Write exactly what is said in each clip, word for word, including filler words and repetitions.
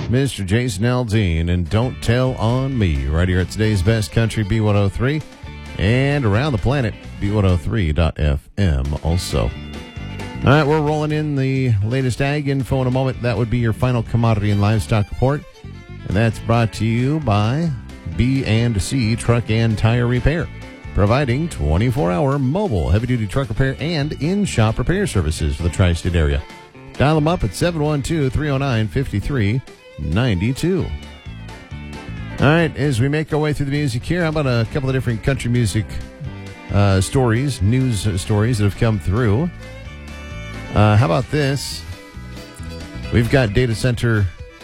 Mister Jason Aldean and Don't Tell on Me, right here at today's Best Country B one oh three and around the planet, B one oh three dot f m also. All right, we're rolling in the latest ag info in a moment. That would be your final commodity and livestock report. And that's brought to you by B and C Truck and Tire Repair, providing twenty-four hour mobile heavy-duty truck repair and in-shop repair services for the tri-state area. Dial them up at seven one two, three oh nine, five three nine two. All right, as we make our way through the music here, how about a couple of different country music uh, stories, news stories that have come through. Uh, how about this? We've got data center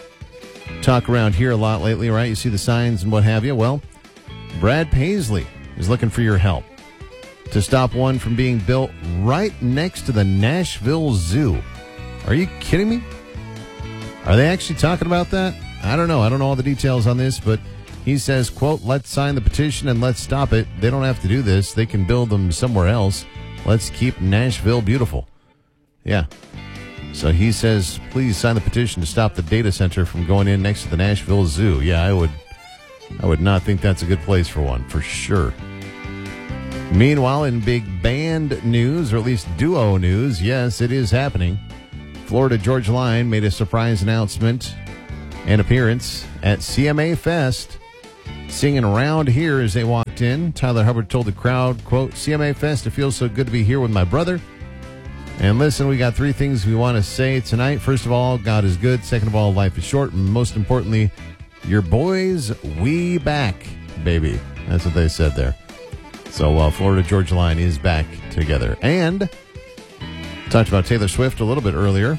talk around here a lot lately, right? You see the signs and what have you. Well, Brad Paisley is looking for your help to stop one from being built right next to the Nashville Zoo. Are you kidding me? Are they actually talking about that? I don't know. I don't know all the details on this, but he says, quote, let's sign the petition and let's stop it. They don't have to do this. They can build them somewhere else. Let's keep Nashville beautiful. Yeah. So he says, please sign the petition to stop the data center from going in next to the Nashville Zoo. Yeah, I would I would not think that's a good place for one, for sure. Meanwhile, in big band news, or at least duo news, yes, it is happening. Florida Georgia Line made a surprise announcement and appearance at C M A Fest, singing around here as they walked in. Tyler Hubbard told the crowd, quote, C M A Fest, it feels so good to be here with my brother. And listen, we got three things we want to say tonight. First of all, God is good. Second of all, life is short. And most importantly, your boys, we back, baby. That's what they said there. So uh, Florida Georgia Line is back together. And talked about Taylor Swift a little bit earlier.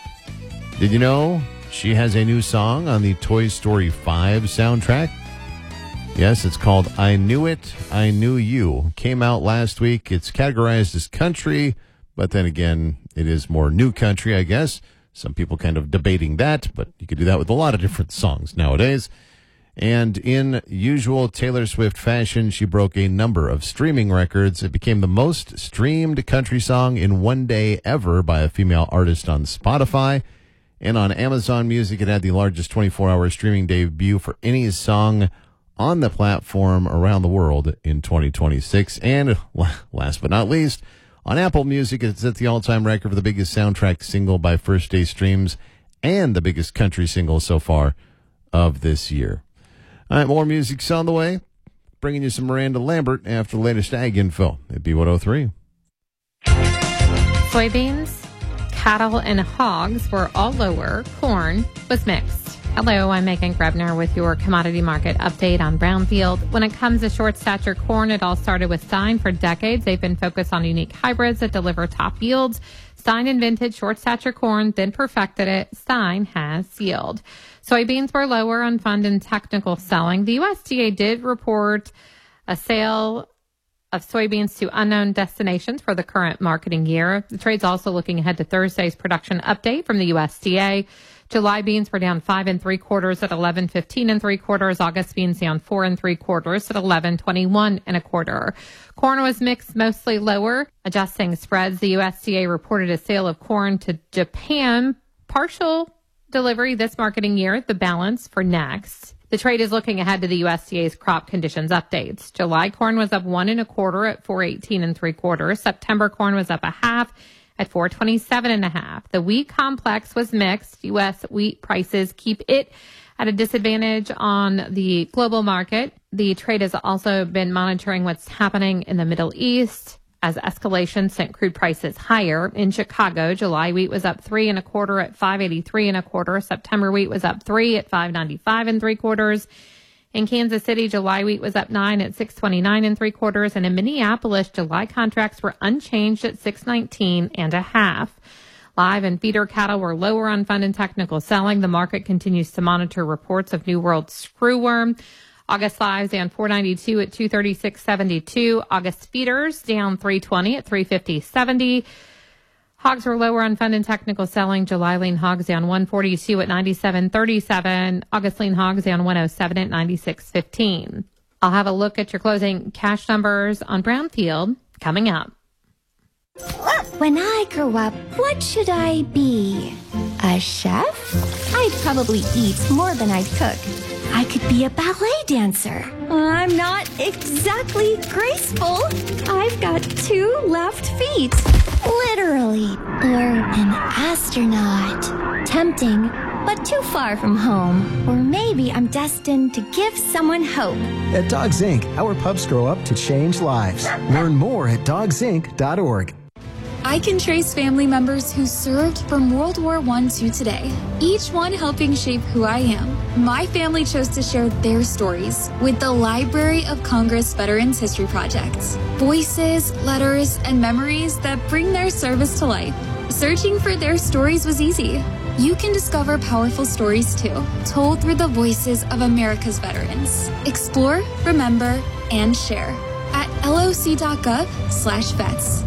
Did you know she has a new song on the Toy Story five soundtrack? Yes, it's called I Knew It, I Knew You. Came out last week. It's categorized as country, but then again, it is more new country, I guess. Some people kind of debating that, but you could do that with a lot of different songs nowadays. And in usual Taylor Swift fashion, she broke a number of streaming records. It became the most streamed country song in one day ever by a female artist on Spotify. And on Amazon Music, it had the largest twenty-four hour streaming debut for any song on the platform around the world in twenty twenty-six. And last but not least, on Apple Music, it's at the all-time record for the biggest soundtrack single by first day streams and the biggest country single so far of this year. All right, more music's on the way. Bringing you some Miranda Lambert after the latest ag info at B one oh three. Soybeans, cattle, and hogs were all lower. Corn was mixed. Hello, I'm Megan Grebner with your commodity market update on Brownfield. When it comes to short stature corn, it all started with Stein. For decades, they've been focused on unique hybrids that deliver top yields. Stein invented short stature corn, then perfected it. Stein has yield. Soybeans were lower on fund and technical selling. The U S D A did report a sale of soybeans to unknown destinations for the current marketing year. The trade's also looking ahead to Thursday's production update from the U S D A. July beans were down five and three quarters at eleven fifteen and three quarters. August beans down four and three quarters at eleven twenty-one and a quarter. Corn was mixed, mostly lower. Adjusting spreads, the U S D A reported a sale of corn to Japan, partial delivery this marketing year, the balance for next. The trade is looking ahead to the U S D A's crop conditions updates. July corn was up one and a quarter at four eighteen and three quarters. September corn was up a half at four twenty-seven and a half. The wheat complex was mixed. U S wheat prices keep it at a disadvantage on the global market. The trade has also been monitoring what's happening in the Middle East as escalation sent crude prices higher. In Chicago, July wheat was up three and a quarter at five eighty-three and a quarter. September wheat was up three at five ninety-five and three quarters. In Kansas City, July wheat was up nine at six twenty-nine and three quarters. And in Minneapolis, July contracts were unchanged at six nineteen and a half. Live and feeder cattle were lower on fund and technical selling. The market continues to monitor reports of New World screwworm. August lives down four ninety-two at two thirty-six seventy-two. August feeders down three twenty at three fifty seventy. Hogs were lower on fund and technical selling. July lean hogs down one forty-two at ninety-seven thirty-seven. August lean hogs down one oh seven at ninety-six fifteen. I'll have a look at your closing cash numbers on Brownfield coming up. When I grow up, what should I be? A chef? I'd probably eat more than I'd cook. I could be a ballet dancer. I'm not exactly graceful. I've got two left feet. Literally. Or an astronaut. Tempting, but too far from home. Or maybe I'm destined to give someone hope. At Dogs Incorporated, our pups grow up to change lives. Learn more at dogs inc dot org. I can trace family members who served from World War One to today, each one helping shape who I am. My family chose to share their stories with the Library of Congress Veterans History Project. Voices, letters, and memories that bring their service to life. Searching for their stories was easy. You can discover powerful stories too, told through the voices of America's veterans. Explore, remember, and share at loc.gov slash vets.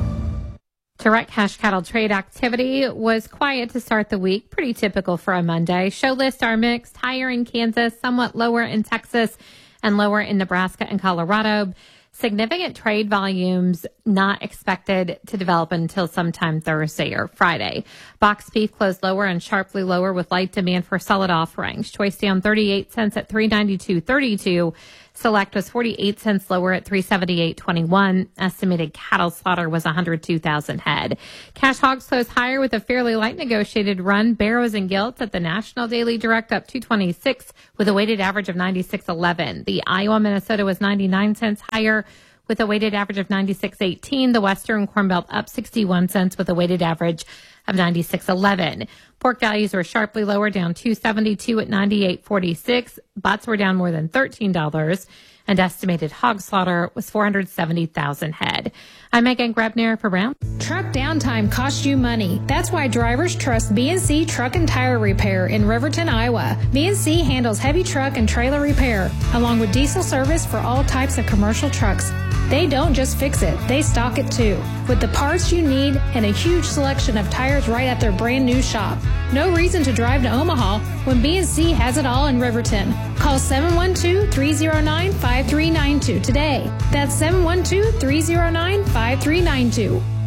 Direct cash cattle trade activity was quiet to start the week, pretty typical for a Monday. Show lists are mixed, higher in Kansas, somewhat lower in Texas, and lower in Nebraska and Colorado. Significant trade volumes not expected to develop until sometime Thursday or Friday. Box beef closed lower and sharply lower with light demand for solid offerings. Choice down thirty-eight cents at three ninety-two thirty-two. Select was forty-eight cents lower at three seventy-eight twenty-one. Estimated cattle slaughter was one hundred two thousand head. Cash hogs closed higher with a fairly light negotiated run. Barrows and gilts at the National Daily Direct up two twenty-six with a weighted average of ninety-six eleven. The Iowa Minnesota was ninety-nine cents higher with a weighted average of ninety-six eighteen. The Western Corn Belt up sixty-one cents with a weighted average of ninety-six eleven. Pork values were sharply lower, down two seventy-two at ninety-eight forty-six. Butts were down more than thirteen dollars, and estimated hog slaughter was four hundred seventy thousand head. I'm Megan Grebner for Brown. Truck downtime costs you money. That's why drivers trust B and C Truck and Tire Repair in Riverton, Iowa. B and C handles heavy truck and trailer repair, along with diesel service for all types of commercial trucks. They don't just fix it, they stock it too, with the parts you need and a huge selection of tires right at their brand new shop. No reason to drive to Omaha when B and C has it all in Riverton. Call seven one two, three oh nine, five three nine two today. That's seven one two, three oh nine, five three nine two.